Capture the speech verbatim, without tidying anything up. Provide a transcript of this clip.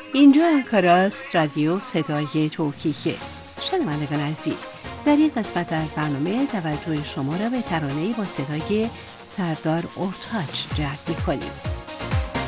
اینجا انکاراست، رادیو صدای ترکیه. شنوندگان عزیز، در این قسمت از برنامه توجه شما را به ترانه‌ای با صدای سردار اورتاچ جلب می‌کنیم.